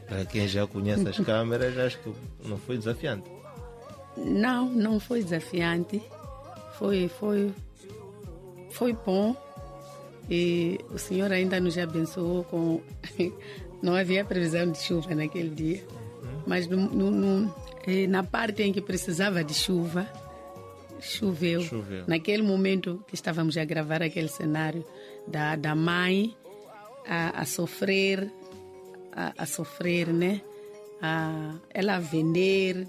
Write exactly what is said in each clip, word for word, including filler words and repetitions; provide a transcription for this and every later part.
Para quem já conhece as câmeras, acho que não foi desafiante. Não, não foi desafiante. Foi, foi, foi bom. E o Senhor ainda nos abençoou com... Não havia previsão de chuva naquele dia. Uhum. Mas no, no, no, na parte em que precisava de chuva, choveu. Choveu. Naquele momento que estávamos a gravar aquele cenário da, da mãe a, a sofrer, a, a sofrer, né? A, ela a vender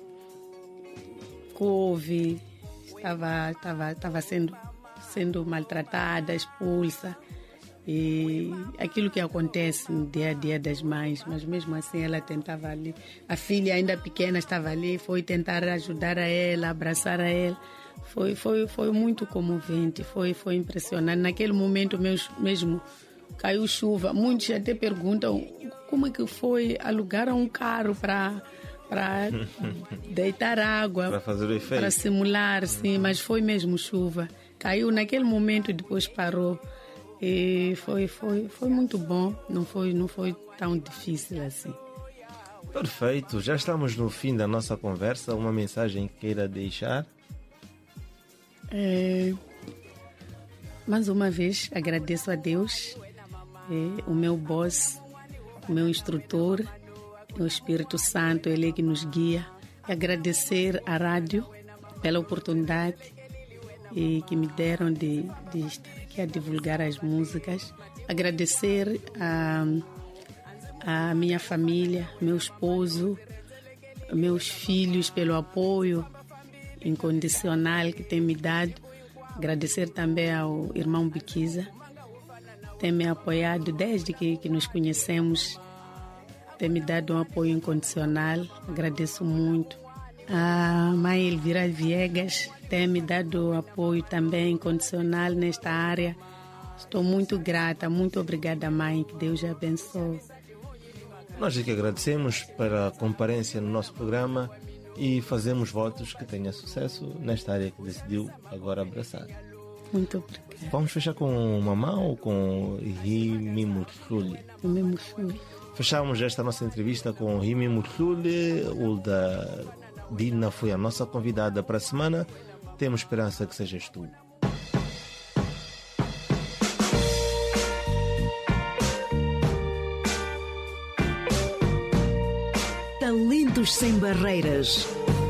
couve, estava, estava, estava sendo, sendo maltratada, expulsa. E aquilo que acontece no dia a dia das mães, mas mesmo assim ela tentava ali. A filha ainda pequena estava ali, foi tentar ajudar a ela, abraçar a ela. Foi, foi, foi muito comovente, foi, foi impressionante. Naquele momento mesmo caiu chuva. Muitos até perguntam como é que foi alugar um carro para para deitar água, para fazer o efeito, para simular, sim, mas foi mesmo chuva. Caiu naquele momento e depois parou. E foi, foi, foi muito bom, não foi, não foi tão difícil assim. Perfeito, já estamos no fim da nossa conversa. Uma mensagem que queira deixar? É, mais uma vez agradeço a Deus, é, o meu boss, o meu instrutor, o Espírito Santo, Ele é que nos guia. E agradecer à rádio pela oportunidade e que me deram de, de estar aqui a divulgar as músicas. Agradecer a, a minha família, meu esposo, meus filhos pelo apoio incondicional que tem me dado. Agradecer também ao irmão Biquiza, tem me apoiado desde que, que nos conhecemos, tem me dado um apoio incondicional. Agradeço muito. A mãe Elvira Viegas tem me dado apoio também incondicional nesta área. Estou muito grata, muito obrigada, mãe, que Deus a abençoe. Nós é que agradecemos pela comparência no nosso programa e fazemos votos que tenha sucesso nesta área que decidiu agora abraçar. Muito obrigada. Vamos fechar com mamã ou com Rimi Mutluli? Rimi Mutluli. Fechamos esta nossa entrevista com Rimi Mutluli. O da Dina foi a nossa convidada para a semana. Temos esperança que sejas tu. Talentos sem barreiras.